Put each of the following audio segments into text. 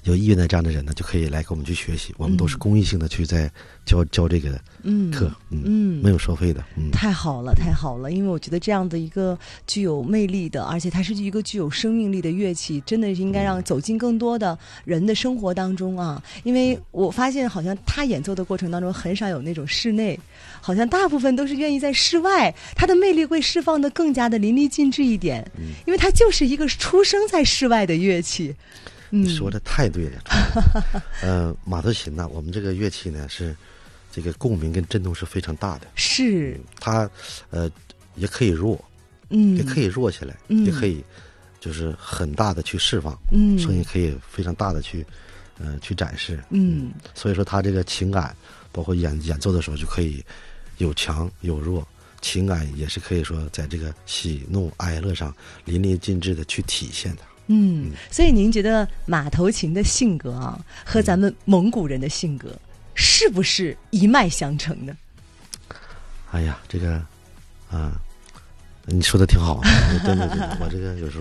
有意愿的这样的人呢，就可以来跟我们去学习。我们都是公益性的去在教这个课，没有收费的。 太好了，太好了！因为我觉得这样的一个具有魅力的，而且它是一个具有生命力的乐器，真的是应该让走进更多的人的生活当中啊。因为我发现好像他演奏的过程当中很少有那种室内，好像大部分都是愿意在室外，他的魅力会释放的更加的淋漓尽致一点，因为它就是一个出生在室外的乐器。 你说的太对了。马头琴呢，我们这个乐器呢是这个共鸣跟震动是非常大的， 是它也可以弱，也可以弱起来，也可以就是很大的去释放，声音可以非常大的去展示，所以说它这个情感包括演奏的时候就可以有强有弱，情感也是可以说在这个喜怒哀乐上淋漓尽致的去体现的。 所以您觉得马头琴的性格啊，和咱们蒙古人的性格是不是一脉相承的？ 哎呀，这个你说的挺好。真的，我这个有时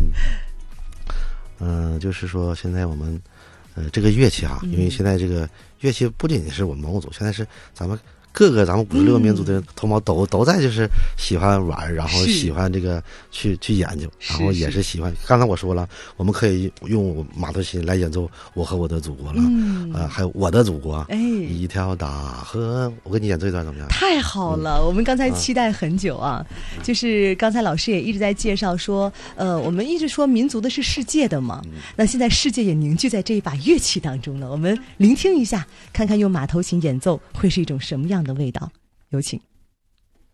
候，就是说现在我们这个乐器啊，因为现在这个乐器不仅仅是我们蒙古族，现在是咱们各个咱们56个民族的同胞都在就是喜欢玩，然后喜欢这个去研究，然后也是喜欢。刚才我说了，我们可以用马头琴来演奏《我和我的祖国》了，还有《我的祖国》，一条大河。我给你演奏一段怎么样？ 太好了，我们刚才期待很久啊，就是刚才老师也一直在介绍说，我们一直说民族的是世界的嘛，那现在世界也凝聚在这一把乐器当中了。我们聆听一下，看看用马头琴演奏会是一种什么样的味道。有请。